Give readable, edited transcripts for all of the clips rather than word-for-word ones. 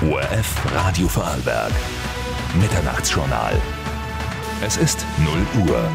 ORF Radio Vorarlberg. Mitternachtsjournal. Es ist 0 Uhr.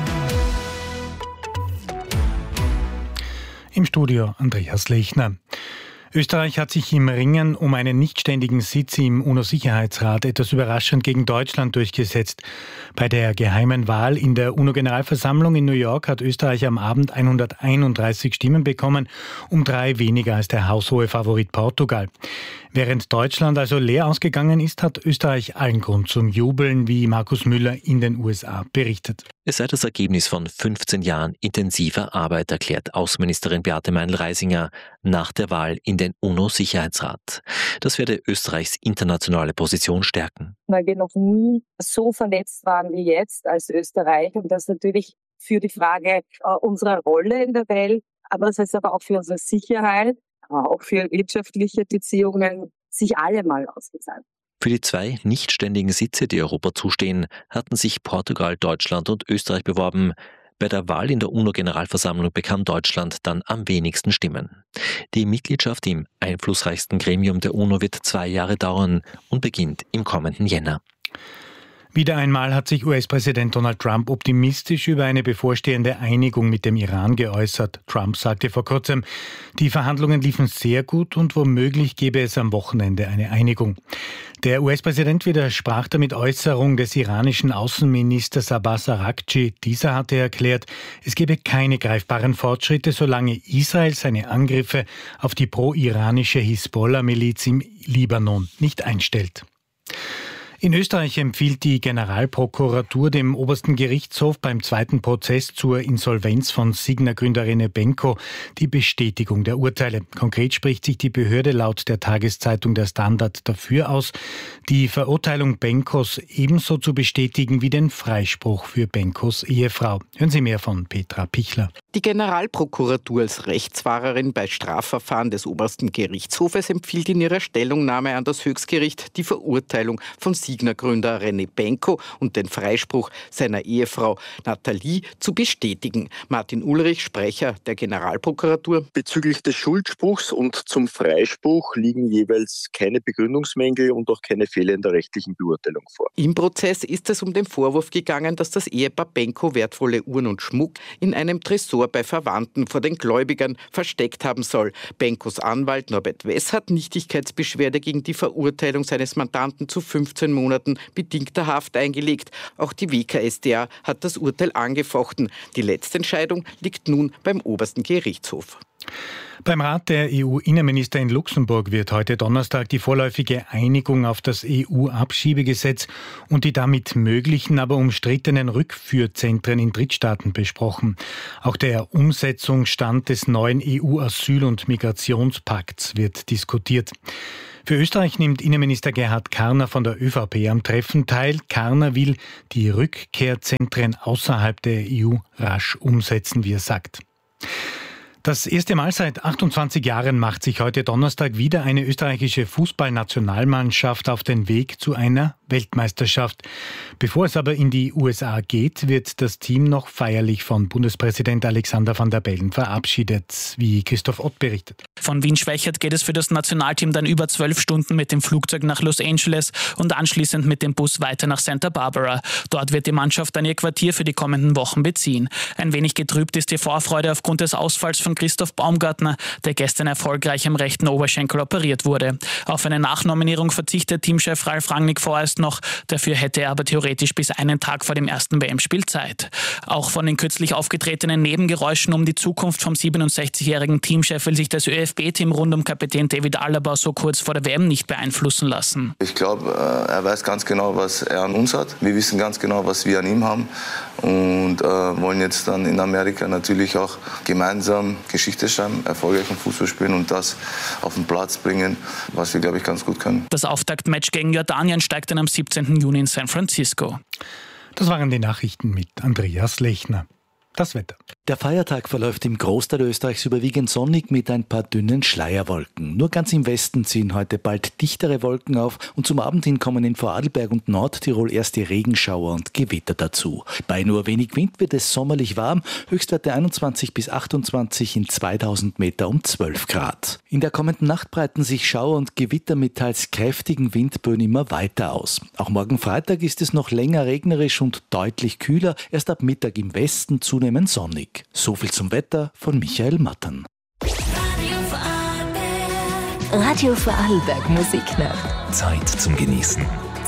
Im Studio Andreas Lechner. Österreich hat sich im Ringen um einen nichtständigen Sitz im UNO-Sicherheitsrat etwas überraschend gegen Deutschland durchgesetzt. Bei der geheimen Wahl in der UNO-Generalversammlung in New York hat Österreich am Abend 131 Stimmen bekommen, um 3 weniger als der haushohe Favorit Portugal. Während Deutschland also leer ausgegangen ist, hat Österreich allen Grund zum Jubeln, wie Markus Müller in den USA berichtet. Es sei das Ergebnis von 15 Jahren intensiver Arbeit, erklärt Außenministerin Beate Meindl-Reisinger nach der Wahl in den UNO-Sicherheitsrat. Das werde Österreichs internationale Position stärken. Weil wir noch nie so vernetzt waren wie jetzt als Österreich und das natürlich für die Frage unserer Rolle in der Welt, aber das heißt aber auch für unsere Sicherheit, auch für wirtschaftliche Beziehungen, sich alle mal ausgezahlt. Für die 2 nichtständigen Sitze, die Europa zustehen, hatten sich Portugal, Deutschland und Österreich beworben. Bei der Wahl in der UNO-Generalversammlung bekam Deutschland dann am wenigsten Stimmen. Die Mitgliedschaft im einflussreichsten Gremium der UNO wird 2 Jahre dauern und beginnt im kommenden Jänner. Wieder einmal hat sich US-Präsident Donald Trump optimistisch über eine bevorstehende Einigung mit dem Iran geäußert. Trump sagte vor kurzem, die Verhandlungen liefen sehr gut und womöglich gäbe es am Wochenende eine Einigung. Der US-Präsident widersprach damit Äußerung des iranischen Außenministers Abbas Araghchi. Dieser hatte erklärt, es gebe keine greifbaren Fortschritte, solange Israel seine Angriffe auf die pro-iranische Hisbollah-Miliz im Libanon nicht einstellt. In Österreich empfiehlt die Generalprokuratur dem obersten Gerichtshof beim 2. Prozess zur Insolvenz von Signa-Gründer René Benko die Bestätigung der Urteile. Konkret spricht sich die Behörde laut der Tageszeitung Der Standard dafür aus, die Verurteilung Benkos ebenso zu bestätigen wie den Freispruch für Benkos Ehefrau. Hören Sie mehr von Petra Pichler. Die Generalprokuratur als Rechtswahrerin bei Strafverfahren des obersten Gerichtshofes empfiehlt in ihrer Stellungnahme an das Höchstgericht die Verurteilung von Signa-Gründer René Benko und den Freispruch seiner Ehefrau Nathalie zu bestätigen. Martin Ulrich, Sprecher der Generalprokuratur. Bezüglich des Schuldspruchs und zum Freispruch liegen jeweils keine Begründungsmängel und auch keine Fehler in der rechtlichen Beurteilung vor. Im Prozess ist es um den Vorwurf gegangen, dass das Ehepaar Benko wertvolle Uhren und Schmuck in einem Tresor bei Verwandten vor den Gläubigern versteckt haben soll. Benkos Anwalt Norbert Wess hat Nichtigkeitsbeschwerde gegen die Verurteilung seines Mandanten zu 15 Monaten bedingter Haft eingelegt. Auch die WKStA hat das Urteil angefochten. Die letzte Entscheidung liegt nun beim obersten Gerichtshof. Beim Rat der EU-Innenminister in Luxemburg wird heute Donnerstag die vorläufige Einigung auf das EU-Abschiebegesetz und die damit möglichen, aber umstrittenen Rückführzentren in Drittstaaten besprochen. Auch der Umsetzungsstand des neuen EU-Asyl- und Migrationspakts wird diskutiert. Für Österreich nimmt Innenminister Gerhard Karner von der ÖVP am Treffen teil. Karner will die Rückkehrzentren außerhalb der EU rasch umsetzen, wie er sagt. Das erste Mal seit 28 Jahren macht sich heute Donnerstag wieder eine österreichische Fußballnationalmannschaft auf den Weg zu einer Weltmeisterschaft. Bevor es aber in die USA geht, wird das Team noch feierlich von Bundespräsident Alexander Van der Bellen verabschiedet, wie Christoph Ott berichtet. Von Wien-Schwächert geht es für das Nationalteam dann über 12 Stunden mit dem Flugzeug nach Los Angeles und anschließend mit dem Bus weiter nach Santa Barbara. Dort wird die Mannschaft dann ihr Quartier für die kommenden Wochen beziehen. Ein wenig getrübt ist die Vorfreude aufgrund des Ausfalls von Christoph Baumgartner, der gestern erfolgreich am rechten Oberschenkel operiert wurde. Auf eine Nachnominierung verzichtet Teamchef Ralf Rangnick vorerst noch, dafür hätte er aber theoretisch bis einen Tag vor dem ersten WM-Spiel Zeit. Auch von den kürzlich aufgetretenen Nebengeräuschen um die Zukunft vom 67-jährigen Teamchef will sich das ÖFB-Team rund um Kapitän David Alaba so kurz vor der WM nicht beeinflussen lassen. Ich glaube, er weiß ganz genau, was er an uns hat. Wir wissen ganz genau, was wir an ihm haben und wollen jetzt dann in Amerika natürlich auch gemeinsam Geschichte schreiben, erfolgreichen Fußball spielen und das auf den Platz bringen, was wir, glaube ich, ganz gut können. Das Auftaktmatch gegen Jordanien steigt dann am 17. Juni in San Francisco. Das waren die Nachrichten mit Andreas Lechner. Das Wetter. Der Feiertag verläuft im Großteil Österreichs überwiegend sonnig mit ein paar dünnen Schleierwolken. Nur ganz im Westen ziehen heute bald dichtere Wolken auf und zum Abend hin kommen in Vorarlberg und Nordtirol erste Regenschauer und Gewitter dazu. Bei nur wenig Wind wird es sommerlich warm, Höchstwerte 21 bis 28, in 2000 Meter um 12 Grad. In der kommenden Nacht breiten sich Schauer und Gewitter mit teils kräftigen Windböen immer weiter aus. Auch morgen Freitag ist es noch länger regnerisch und deutlich kühler, erst ab Mittag im Westen zunehmend sonnig. So viel zum Wetter von Michael Mattern. Radio Vorarlberg Musiknacht. Zeit zum Genießen.